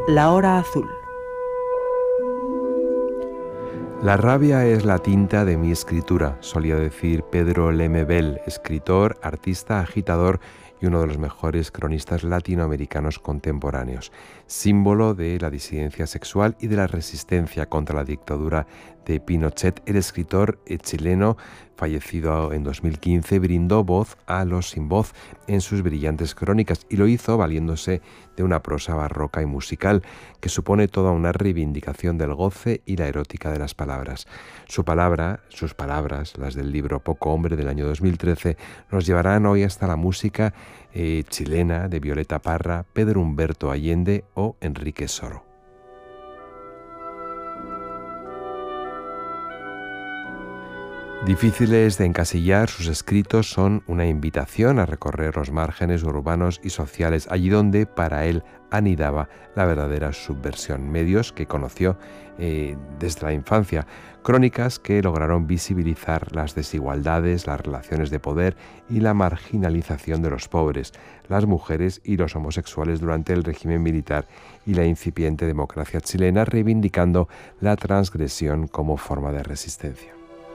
La hora azul. La rabia es la tinta de mi escritura, solía decir Pedro Lemebel, escritor, artista, agitador y uno de los mejores cronistas latinoamericanos contemporáneos, símbolo de la disidencia sexual y de la resistencia contra la dictadura de Pinochet. El escritor chileno, fallecido en 2015, brindó voz a los sin voz en sus brillantes crónicas y lo hizo valiéndose de una prosa barroca y musical que supone toda una reivindicación del goce y la erótica de las palabras. Sus palabras, las del libro Poco Hombre del año 2013, nos llevarán hoy hasta la música chilena de Violeta Parra, Pedro Humberto Allende o Enrique Soro. Difíciles de encasillar, sus escritos son una invitación a recorrer los márgenes urbanos y sociales, allí donde para él anidaba la verdadera subversión, medios que conoció desde la infancia, crónicas que lograron visibilizar las desigualdades, las relaciones de poder y la marginalización de los pobres, las mujeres y los homosexuales durante el régimen militar y la incipiente democracia chilena, reivindicando la transgresión como forma de resistencia.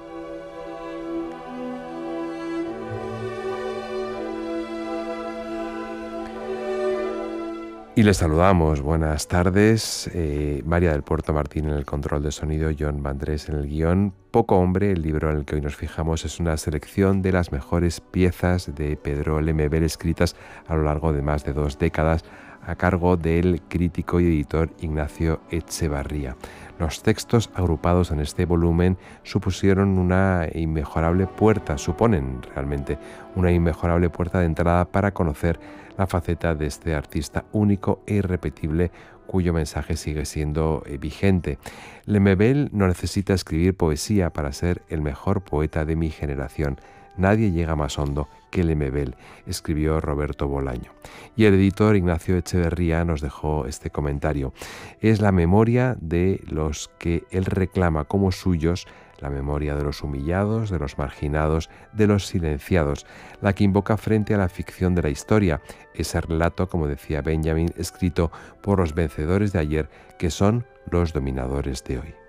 Y les saludamos, buenas tardes, María del Puerto Martín en el control de sonido, John Vandrés en el guión. Poco Hombre, el libro en el que hoy nos fijamos, es una selección de las mejores piezas de Pedro Lemebel escritas a lo largo de más de 2 décadas a cargo del crítico y editor Ignacio Echevarría. Los textos agrupados en este volumen suponen realmente una inmejorable puerta de entrada para conocer la faceta de este artista único e irrepetible cuyo mensaje sigue siendo vigente. Lemebel no necesita escribir poesía para ser el mejor poeta de mi generación. Nadie llega más hondo que Lemebel, escribió Roberto Bolaño. Y el editor Ignacio Echevarría nos dejó este comentario. Es la memoria de los que él reclama como suyos, la memoria de los humillados, de los marginados, de los silenciados, la que invoca frente a la ficción de la historia, ese relato, como decía Benjamin, escrito por los vencedores de ayer, que son los dominadores de hoy.